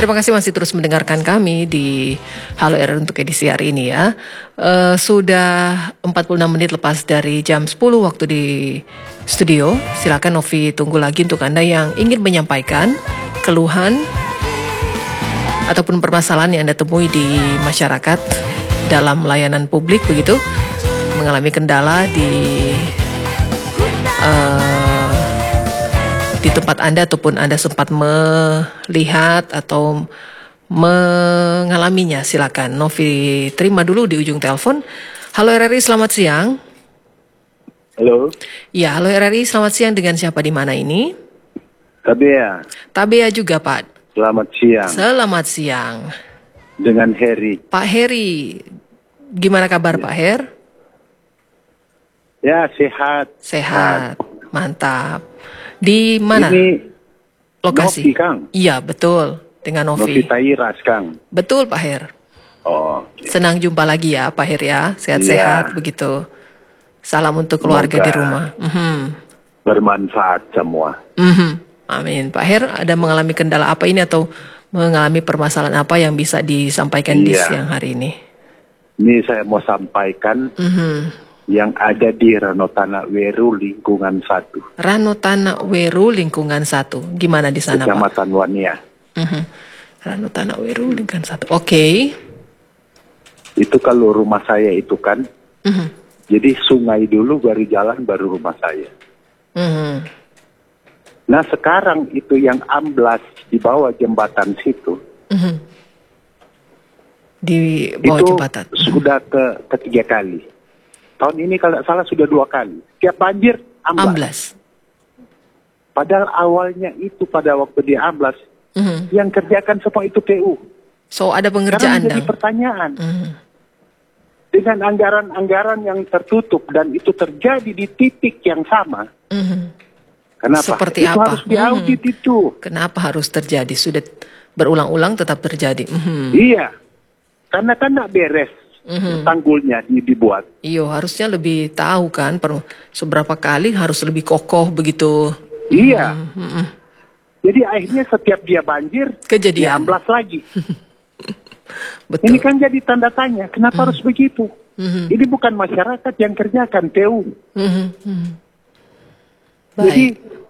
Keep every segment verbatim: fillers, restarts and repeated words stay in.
Terima kasih masih terus mendengarkan kami di Halo R R untuk edisi hari ini ya. Uh, sudah empat puluh enam menit lepas dari jam sepuluh waktu di studio. Silakan Novi tunggu lagi untuk Anda yang ingin menyampaikan keluhan ataupun permasalahan yang Anda temui di masyarakat dalam layanan publik begitu. Mengalami kendala di uh, di tempat Anda ataupun Anda sempat melihat atau mengalaminya, silakan. Novi terima dulu di ujung telepon. Halo R R I, selamat siang. Halo. Ya, halo R R I, selamat siang. Dengan siapa di mana ini? Tabea. Tabea juga, Pak. Selamat siang. Selamat siang. Dengan Heri. Pak Heri, gimana kabar ya. Pak Her? Ya, sehat. Sehat, mantap. Di mana? Ini lokasi? Novi, Kang. Iya, betul. Dengan Novi. Novi Tairas, Kang. Betul, Pak Her. Oh. Okay. Senang jumpa lagi ya, Pak Her ya. Sehat-sehat ya. Begitu. Salam untuk keluarga Semoga di rumah. Mm-hmm. Bermanfaat semua. Mm-hmm. Amin. Pak Her, ada mengalami kendala apa ini atau mengalami permasalahan apa yang bisa disampaikan ya. Di siang hari ini? Ini saya mau sampaikan. Mm-hmm. Yang ada di Ranotana Weru lingkungan satu. Ranotana Weru lingkungan satu. Gimana di sana, Pak? Kecamatan Wania. Uh-huh. Ranotana Weru lingkungan satu. Oke. Okay. Itu kalau rumah saya itu kan. Uh-huh. Jadi sungai dulu baru jalan baru rumah saya. Uh-huh. Nah sekarang itu yang amblas di bawah jembatan situ. Uh-huh. Di bawah itu jembatan. Uh-huh. Sudah ke ketiga kali. Tahun ini kalau tidak salah sudah dua kali. Tiap banjir, amblas. amblas. Padahal awalnya itu pada waktu dia amblas, mm-hmm. yang kerjakan semua itu P U. So ada pengerjaan. Sekarang jadi pertanyaan. Mm-hmm. Dengan anggaran-anggaran yang tertutup dan itu terjadi di titik yang sama. Mm-hmm. Kenapa? Seperti itu apa? harus diaudit mm-hmm. itu. Kenapa harus terjadi? Sudah berulang-ulang tetap terjadi. Mm-hmm. Iya. Karena kan tidak beres. Mm-hmm. Tanggulnya dibuat. Iyo, harusnya lebih tahu kan per seberapa kali harus lebih kokoh begitu. Iya. Mm-hmm. Jadi akhirnya setiap dia banjir, kejadian amblas lagi. Betul. Ini kan jadi tanda tanya, kenapa mm-hmm. harus begitu? Mm-hmm. Ini bukan masyarakat yang kerjakan, P U. Mm-hmm. Jadi,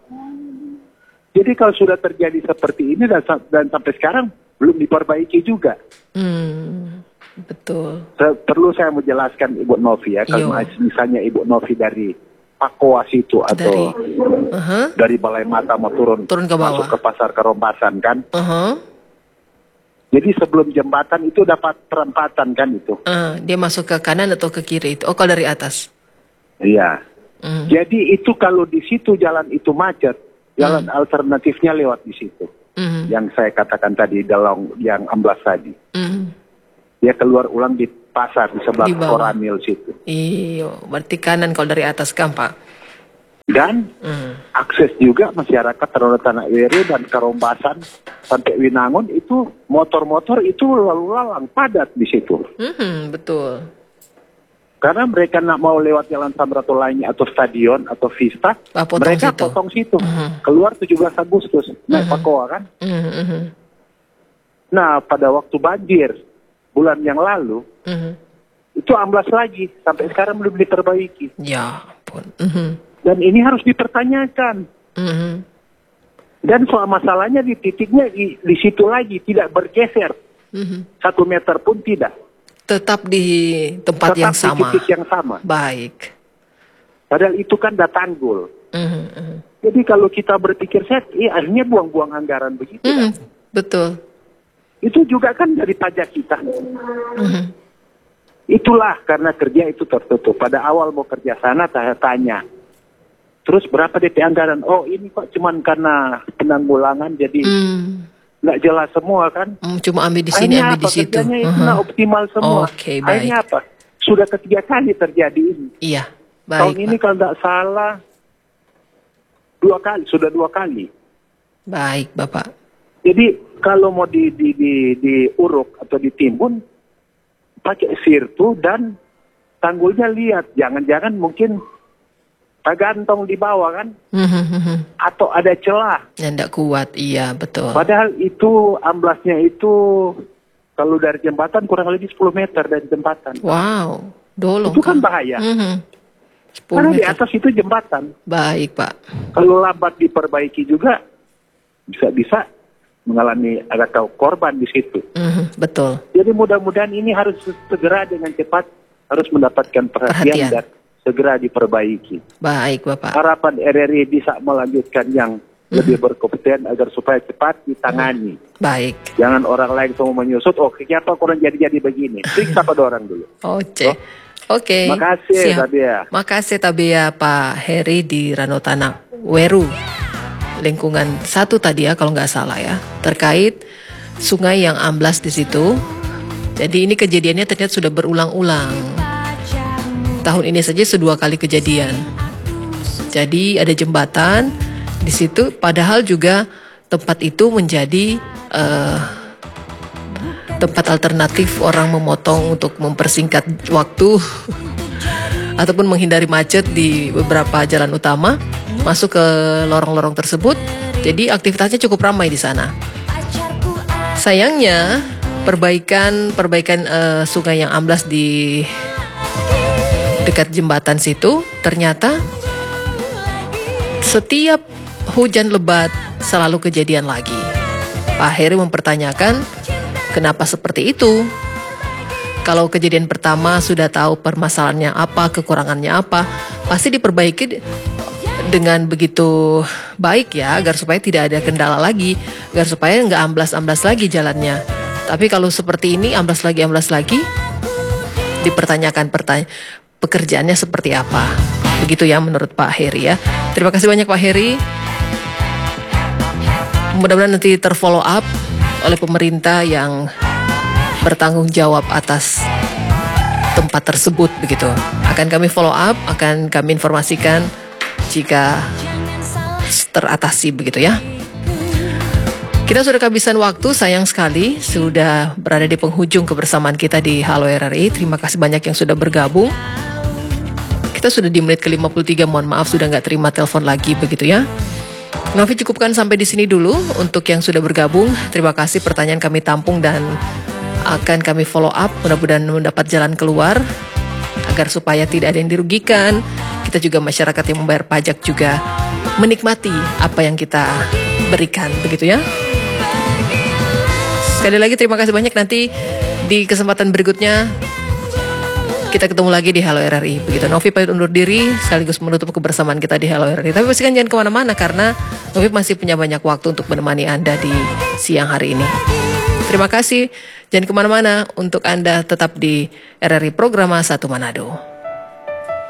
jadi kalau sudah terjadi seperti ini dan, dan sampai sekarang belum diperbaiki juga. Mm. Betul. Perlu saya menjelaskan Ibu Novi ya, kalau misalnya Ibu Novi dari Pakoas itu atau dari, uh-huh. dari Balai Mata mau turun, turun ke bawah. Masuk ke Pasar Kerompasan kan. Uh-huh. Jadi sebelum jembatan itu dapat perempatan kan itu. Uh, dia masuk ke kanan atau ke kiri itu? Oh, kalau dari atas. Iya. Uh-huh. Jadi itu kalau di situ jalan itu macet, jalan uh-huh. alternatifnya lewat di situ. Uh-huh. Yang saya katakan tadi dalam yang amblas tadi. Uh-huh. Dia keluar ulang di pasar di sebelah Koramil situ. Iyo, berarti kanan kalau dari atas kan Pak. Dan mm. akses juga masyarakat terhadap Tanah Weru dan Kerombasan sampai Winangun itu motor-motor itu lalu lalang padat di situ. Mm-hmm, betul. Karena mereka nak mau lewat jalan Samratulangi atau stadion atau Vista, ah, potong mereka situ. potong situ. Mm-hmm. Keluar tujuh belas Agustus naik mm-hmm. Pakoa kan. Mm-hmm. Nah pada waktu banjir bulan yang lalu, mm-hmm. itu amblas lagi. Sampai sekarang belum diperbaiki. Ya ampun. Mm-hmm. Dan ini harus dipertanyakan. Mm-hmm. Dan soal masalahnya di titiknya di, di situ lagi. Tidak bergeser. Mm-hmm. Satu meter pun tidak. Tetap di tempat Tetap yang di sama. titik yang sama. Baik. Padahal itu kan dah tanggul. Mm-hmm. Jadi kalau kita berpikir set, iya akhirnya buang-buang anggaran begitu. Mm-hmm. Kan? Betul. Itu juga kan dari pajak kita. Mm-hmm. Itulah karena kerja itu tertutup. Pada awal mau kerja sana, saya tanya. Terus berapa D P anggaran? Oh ini kok cuman karena penanggulangan jadi nggak mm. jelas semua kan? Mm, cuma ambil di sini, akhirnya ambil apa? di situ. Kerjanya itu nggak optimal semua. Okay, akhirnya apa? Sudah ketiga kali terjadi ini. Iya. Baik, tahun Pak. ini kalau nggak salah dua kali, sudah dua kali. Baik, Bapak. Jadi kalau mau di, di, di, diuruk atau ditimbun, pakai sirtu dan tanggulnya lihat. Jangan-jangan mungkin tergantung di bawah kan, mm-hmm. atau ada celah. Yang tidak kuat, iya betul. Padahal itu amblasnya itu kalau dari jembatan kurang lebih sepuluh meter dari jembatan. Wow, dolong. Itu kan bahaya. Mm-hmm. Karena meter. Di atas itu jembatan. Baik Pak. Kalau lambat diperbaiki juga bisa-bisa mengalami ada tahu korban di situ. Mm-hmm, betul. Jadi mudah-mudahan ini harus segera dengan cepat harus mendapatkan perhatian, perhatian. dan segera diperbaiki. Baik Bapak. Harapan R R I bisa melanjutkan yang mm-hmm. lebih berkompeten agar supaya cepat ditangani. Mm-hmm. Baik. Jangan orang lain semua menyusut. Oh, kenapa kurang jadi-jadi begini? Periksa pada orang dulu. Oke. Oh. Oke. Okay. Makasih Tabea. Makasih Tabea Pak Heri di Ranotana Weru. Lingkungan satu tadi ya kalau nggak salah ya, terkait sungai yang amblas di situ. Jadi ini kejadiannya ternyata sudah berulang-ulang. Tahun ini saja sudah dua kali kejadian. Jadi ada jembatan di situ, padahal juga tempat itu menjadi uh, tempat alternatif orang memotong untuk mempersingkat waktu ataupun menghindari macet di beberapa jalan utama. Masuk ke lorong-lorong tersebut, jadi aktivitasnya cukup ramai di sana. Sayangnya perbaikan perbaikan uh, sungai yang amblas di dekat jembatan situ ternyata setiap hujan lebat selalu kejadian lagi. Pak Heri mempertanyakan kenapa seperti itu. Kalau kejadian pertama sudah tahu permasalahannya apa, kekurangannya apa, pasti diperbaiki dengan begitu baik ya, agar supaya tidak ada kendala lagi, agar supaya nggak amblas-amblas lagi jalannya. Tapi kalau seperti ini amblas lagi amblas lagi, dipertanyakan pertanya pekerjaannya seperti apa. Begitu ya menurut Pak Heri ya. Terima kasih banyak Pak Heri. Mudah-mudahan nanti terfollow up oleh pemerintah yang bertanggung jawab atas tempat tersebut begitu. Akan kami follow up, akan kami informasikan jika teratasi begitu ya. Kita sudah kehabisan waktu, sayang sekali sudah berada di penghujung kebersamaan kita di Halo R R I. Terima kasih banyak yang sudah bergabung. Kita sudah di menit ke lima puluh tiga, mohon maaf sudah nggak terima telepon lagi begitu ya. Novi cukupkan sampai di sini dulu untuk yang sudah bergabung. Terima kasih, pertanyaan kami tampung dan akan kami follow up, mudah-mudahan mendapat jalan keluar agar supaya tidak ada yang dirugikan. Kita juga masyarakat yang membayar pajak juga menikmati apa yang kita berikan begitu ya. Sekali lagi terima kasih banyak, nanti di kesempatan berikutnya kita ketemu lagi di Halo R R I begitu. Novi pamit undur diri sekaligus menutup kebersamaan kita di Halo R R I. Tapi pastikan jangan kemana-mana karena Novi masih punya banyak waktu untuk menemani Anda di siang hari ini. Terima kasih, jangan kemana-mana untuk Anda tetap di R R I Programa satu Manado.